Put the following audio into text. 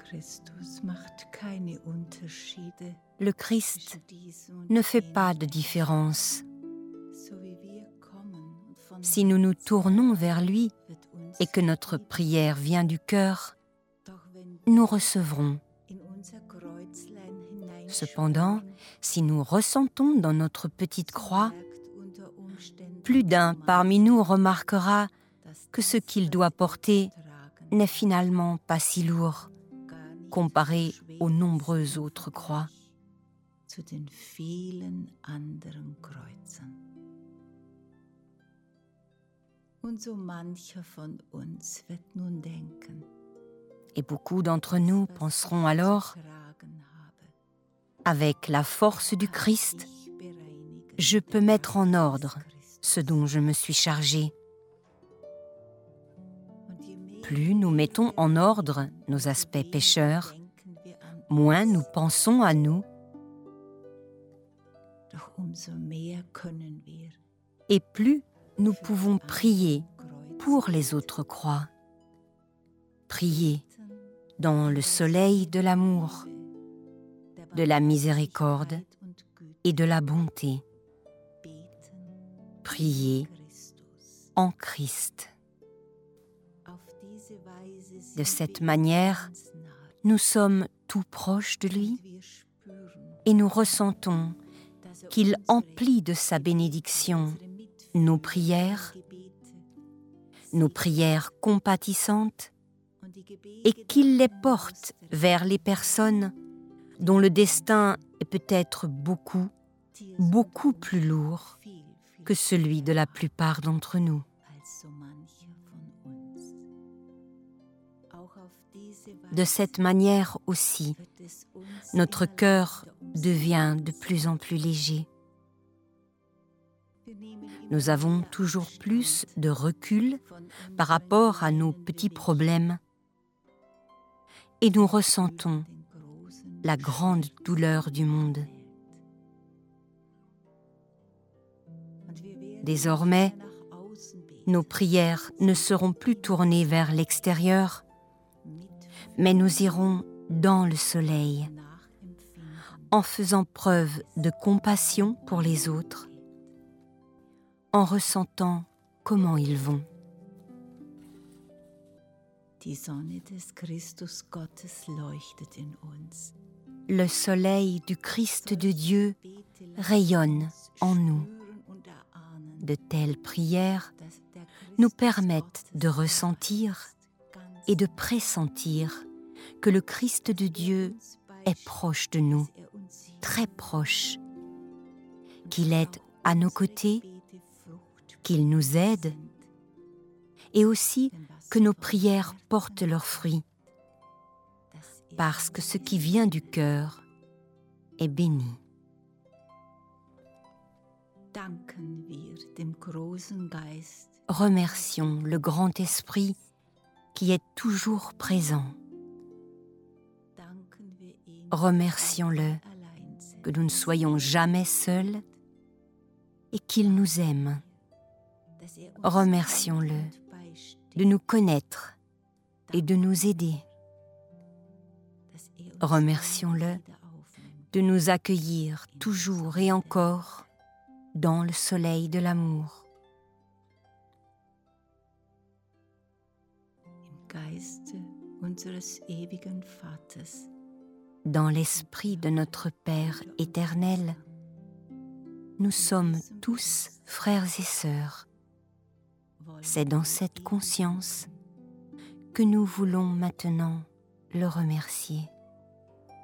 Le Christ ne fait pas de différence. Si nous nous tournons vers lui et que notre prière vient du cœur, nous recevrons. Cependant, si nous ressentons dans notre petite croix, plus d'un parmi nous remarquera que ce qu'il doit porter n'est finalement pas si lourd comparé aux nombreuses autres croix. Et beaucoup d'entre nous penseront alors, avec la force du Christ, je peux mettre en ordre ce dont je me suis chargé. Plus nous mettons en ordre nos aspects pécheurs, moins nous pensons à nous, et plus nous pouvons prier pour les autres croix. Prier dans le soleil de l'amour, de la miséricorde et de la bonté. Prier en Christ. De cette manière, nous sommes tout proches de lui et nous ressentons qu'il emplit de sa bénédiction nos prières compatissantes et qu'il les porte vers les personnes dont le destin est peut-être beaucoup, beaucoup plus lourd que celui de la plupart d'entre nous. De cette manière aussi, notre cœur devient de plus en plus léger. Nous avons toujours plus de recul par rapport à nos petits problèmes et nous ressentons la grande douleur du monde. Désormais, nos prières ne seront plus tournées vers l'extérieur, mais nous irons dans le soleil, en faisant preuve de compassion pour les autres, en ressentant comment ils vont. Le soleil du Christ de Dieu rayonne en nous. De telles prières nous permettent de ressentir et de pressentir que le Christ de Dieu est proche de nous, très proche, qu'il est à nos côtés, qu'il nous aide, et aussi que nos prières portent leurs fruits, parce que ce qui vient du cœur est béni. Remercions le grand Esprit qui est toujours présent. Remercions-le que nous ne soyons jamais seuls et qu'il nous aime. Remercions-le de nous connaître et de nous aider. Remercions-le de nous accueillir toujours et encore dans le soleil de l'amour. Dans l'esprit de notre Père éternel, nous sommes tous frères et sœurs. C'est dans cette conscience que nous voulons maintenant le remercier.